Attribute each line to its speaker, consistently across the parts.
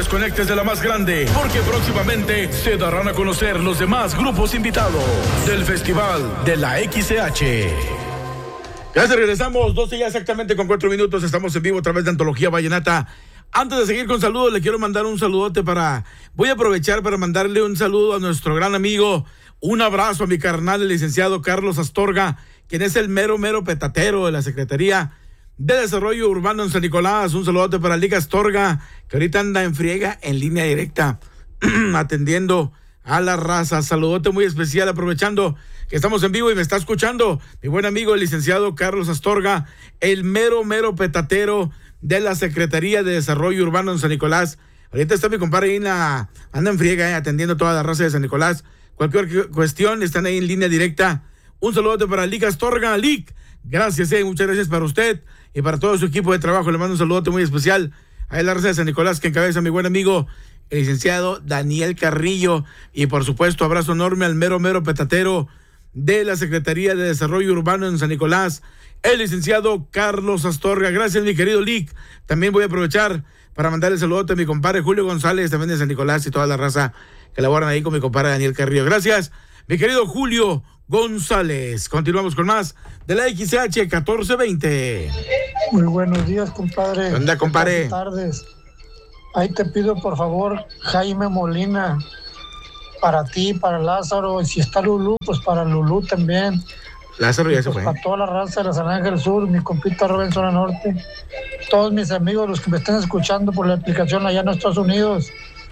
Speaker 1: desconectes de la más grande, porque próximamente se darán a conocer los demás grupos invitados del Festival de la XCH. Ya se regresamos, 12 ya exactamente con 4 minutos, estamos en vivo a través de Antología Vallenata. Antes de seguir con saludos, le quiero mandar un saludote voy a aprovechar para mandarle un saludo a nuestro gran amigo, un abrazo a mi carnal, el licenciado Carlos Astorga, quien es el mero petatero de la Secretaría de Desarrollo Urbano en San Nicolás. Un saludote para Liga Astorga, que ahorita anda en friega en línea directa, atendiendo a la raza. Saludote muy especial, aprovechando que estamos en vivo y me está escuchando mi buen amigo el licenciado Carlos Astorga, el mero petatero de la Secretaría de Desarrollo Urbano en San Nicolás. Ahorita está mi compadre ahí anda en friega, atendiendo toda la raza de San Nicolás. Cualquier cuestión, están ahí en línea directa. Un saludo para Liga Astorga. Lic, gracias, muchas gracias para usted y para todo su equipo de trabajo. Le mando un saludo muy especial a la raza de San Nicolás, que encabeza mi buen amigo el licenciado Daniel Carrillo, y por supuesto abrazo enorme al mero petatero de la Secretaría de Desarrollo Urbano en San Nicolás, el licenciado Carlos Astorga. Gracias, mi querido Lic. También voy a aprovechar para mandarle saludo a mi compadre Julio González, también de San Nicolás, y toda la raza que laboran ahí con mi compadre Daniel Carrillo. Gracias, mi querido Julio González. Continuamos con más de la XCH 1420.
Speaker 2: Muy buenos días, compadre.
Speaker 3: ¿Qué onda, compadre?
Speaker 2: Buenas tardes. Ahí te pido, por favor, Jaime Molina, para ti, para Lázaro, y si está Lulú, pues para Lulú también.
Speaker 3: Lázaro ya se fue.
Speaker 2: Para toda la raza de la San Ángel Sur, mi compita Rubén Zona Norte, todos mis amigos, los que me estén escuchando por la aplicación allá en Estados Unidos,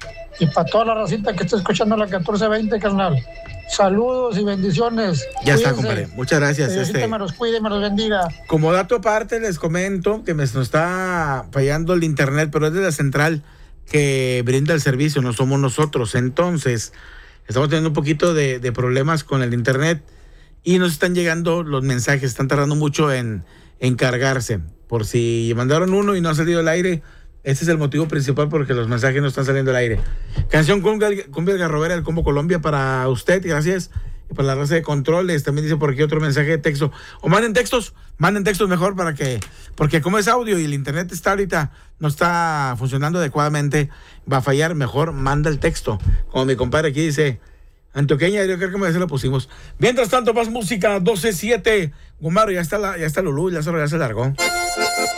Speaker 2: y para toda la racita que esté escuchando la 1420, carnal. Saludos y bendiciones.
Speaker 3: Ya está, compadre. Muchas gracias.
Speaker 2: Me los cuide, me los bendiga.
Speaker 3: Como dato aparte, les comento que nos está fallando el internet, pero es de la central que brinda el servicio, no somos nosotros. Entonces, estamos teniendo un poquito de problemas con el internet y nos están llegando los mensajes, están tardando mucho en cargarse. Por si mandaron uno y no ha salido al aire, ese es el motivo principal porque los mensajes no están saliendo al aire. Canción Cumbia Algarrobera del Combo Colombia para usted, gracias. Y para la raza de controles, también dice por aquí otro mensaje de texto. O manden textos mejor porque como es audio y el internet está ahorita, no está funcionando adecuadamente, va a fallar, mejor manda el texto. Como mi compadre aquí dice, Antioqueña, yo creo que ya se lo pusimos. Mientras tanto, más música, 12-7. Gumaro, ya está Lulú, ya se largó.